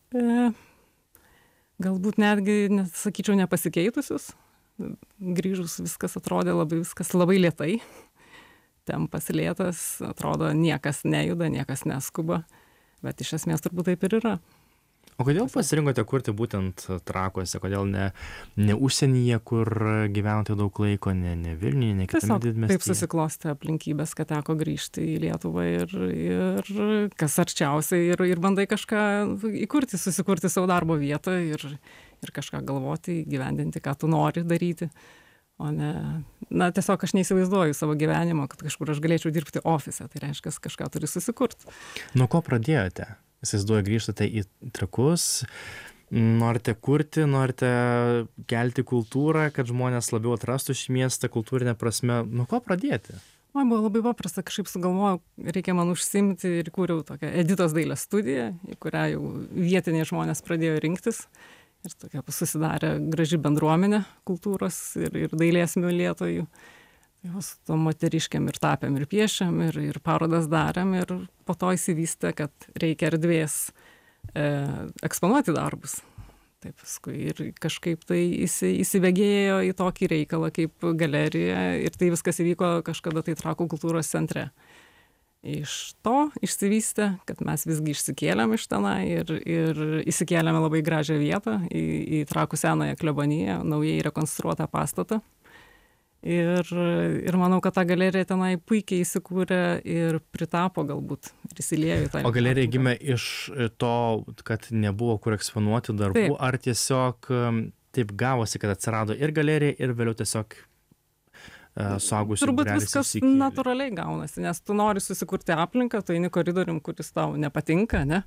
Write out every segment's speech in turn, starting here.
E, Galbūt netgi, sakyčiau, nepasikeitusius. Grįžus viskas atrodė viskas labai lėtai. Tempas lėtas, atrodo, niekas nejuda, niekas neskuba. Bet iš esmės turbūt taip ir yra. O kodėl pasirinkote kurti būtent Trakuose? Kodėl ne užsienyje, kur gyvenote daug laiko, ne Vilniuje, ne kitame didmiestyje? Taip susiklostė aplinkybės, kad teko grįžti į Lietuvą ir kas arčiausiai ir bandai kažką įkurti, susikurti savo darbo vietą ir kažką galvoti, įgyvendinti, ką tu nori daryti. O ne, tiesiog aš neįsivaizduoju savo gyvenimo, kad kažkur aš galėčiau dirbti ofise. Tai reiškia, kažką turi susikurti. Nuo ko pradėjote? Įsivaizduoju, grįžtate į Trakus, norite kurti, norite kelti kultūrą, kad žmonės labiau atrastų šį miestą kultūrinę prasme. Nuo ko pradėti? Man buvo labai paprasta, kažkaip sugalvojau, reikia man užsiimti ir kūriau tokią Editos dailės studiją, į kurią jau vietiniai žmonės pradėjo rinktis. Ir tokia susidarė graži bendruomenė kultūros ir dailės mylėtojų. Su tom moteriškėm ir tapėm, ir piešiam, ir parodas darėm, ir po to įsivystė, kad reikia erdvės eksponuoti darbus. Taip, paskui ir kažkaip tai įsibėgėjo į tokį reikalą kaip galerija, ir tai viskas įvyko kažkada tai Trakų kultūros centre. Iš to išsivystė, kad mes visgi išsikėlėm iš tenai ir įsikėlėme labai gražią vietą į Trakų senąją kleboniją, naujai rekonstruotą pastatą. Ir manau, kad ta galerija tenai puikiai įsikūrė ir pritapo galbūt ir įsiliejo į tą. O galerija gimė iš to, kad nebuvo kur eksponuoti darbų, Taip. Ar tiesiog taip gavosi, kad atsirado ir galerija, ir vėliau tiesiog suaugusių turbūt būrelis viskas išsikėlė? natūraliai gaunasi, nes tu nori susikurti aplinką, tu eini koridorium, kuris tau nepatinka, ne?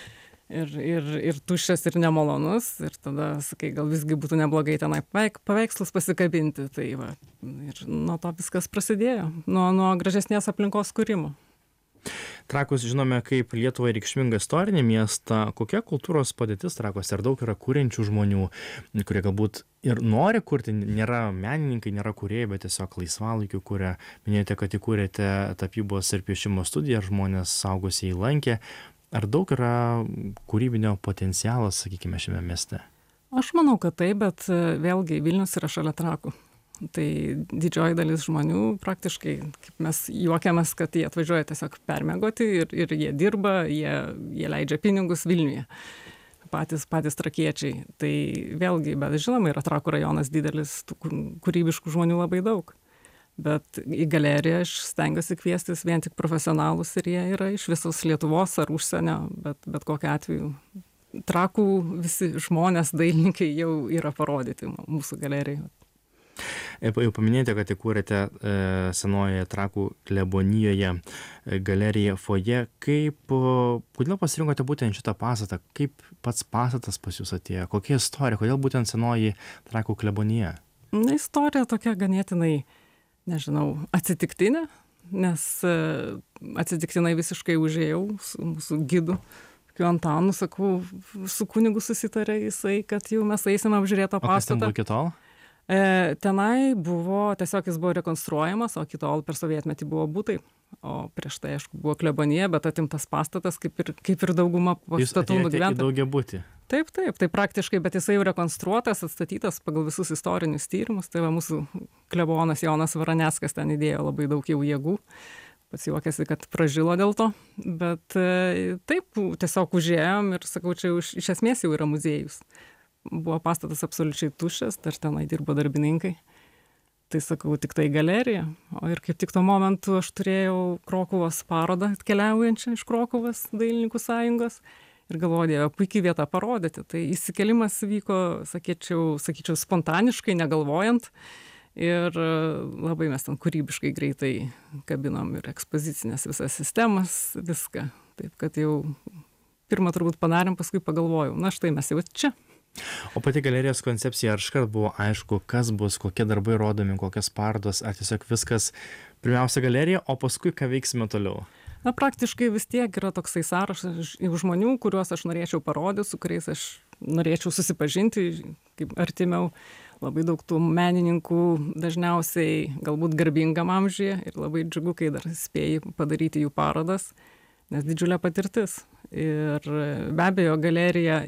Ir tuščias ir nemalonus, ir tada sakai, gal visgi būtų neblogai tenai paveikslus pasikabinti. Tai va, ir nuo to viskas prasidėjo, nuo gražesnės aplinkos kūrimo. Trakus žinome kaip Lietuvai reikšmingą istorinį miestą. Kokia kultūros padėtis Trakuose? Ar daug yra kuriančių žmonių, kurie galbūt ir nori kurti, nėra menininkai, nėra kūrėjai, bet tiesiog laisvalaikiu kuria? Minėjote, kad įkūrėte tapybos ir piešimo studiją, žmonės saugusieji lankė. Ar daug yra kūrybinio potencialo, sakykime, šiame mieste? Aš manau, kad taip, bet vėlgi Vilnius yra šalia Trakų. Tai didžioji dalis žmonių praktiškai, kaip mes juokiamės, kad jie atvažiuoja tiesiog permiegoti ir jie dirba, jie leidžia pinigus Vilniuje. Patys trakiečiai. Tai vėlgi, bet žinoma, yra Trakų rajonas didelis, tų kūrybiškų žmonių labai daug. Bet į galeriją aš stengiuosi kviestis vien tik profesionalus ir jie yra iš visos Lietuvos ar užsienio, bet kokiu atveju Trakų visi žmonės, dailininkai jau yra parodyti mūsų galerijoje. Jau paminėjote, kad įkūrėte senojoje Trakų klebonijoje galeriją Foje. Kodėl pasirinkote būtent šitą pastatą? Kaip pats pastatas pas jūs atėjo? Kokia istorija? Kodėl būtent senoji Trakų klebonija? Istorija tokia ganėtinai, nežinau, atsitiktinė, nes atsitiktinai visiškai užėjau su mūsų gidu, tokiu Antanu, sakau, su kunigu susitarė jisai, kad jau mes eisim apžiūrėtą pastatą. O kas ten buvo iki tol? Tenai buvo, tiesiog jis buvo rekonstruojamas, o iki tol per sovietmetį buvo butai, o prieš tai, aišku, buvo klebonija, bet atimtas pastatas, kaip ir dauguma pastatų nugyventa. Jūs atėjote į daugiabutį? Taip, tai praktiškai, bet jisai jau rekonstruotas, atstatytas pagal visus istorinius tyrimus. Tai va, mūsų klebonas Jonas Varaneckas ten įdėjo labai daug jau jėgų. Pats juokėsi, kad pražilo dėl to. Bet taip, tiesiog užėjom ir sakau, čia iš esmės jau yra muziejus. Buvo pastatas absoliučiai tuščias, dar tenai dirbo darbininkai. Tai sakau, tik tai galerija. O ir kaip tik tuo momentu aš turėjau Krokuvos parodą atkeliaujančią iš Krokuvos dailininkų sąjungos. Ir galvoju, Dieve, puikiai vieta parodyti. Tai įsikėlimas vyko, sakyčiau, spontaniškai, negalvojant. Ir labai mes ten kūrybiškai greitai kabinom ir ekspozicinės visas sistemas, viską. Taip, kad jau pirmą turbūt padarėm, paskui pagalvojau, na štai mes jau čia. O pati galerijos koncepcija, ar iškart buvo aišku, kas bus, kokie darbai rodomi, kokios parodos, ar tiesiog viskas pirmiausia galerija, o paskui ką veiksime toliau? Na, praktiškai vis tiek yra toksai sąrašas žmonių, kuriuos aš norėčiau parodyti, su kuriais aš norėčiau susipažinti, kaip artimiau. Labai daug tų menininkų dažniausiai galbūt garbingam amžiuje ir labai džiugu, kai dar spėjai padaryti jų parodas, nes didžiulė patirtis. Ir be abejo, galerija